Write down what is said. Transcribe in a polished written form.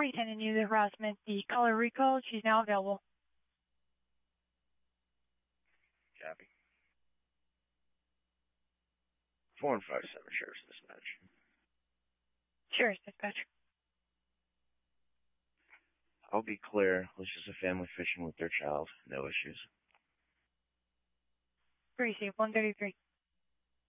attending you the harassment. The caller recalled. She's now available. Copy. 4 and 5 7 Sheriff's Dispatch. Sheriff's Dispatch. I'll be clear. This is a family fishing with their child. No issues. Gracie, 133.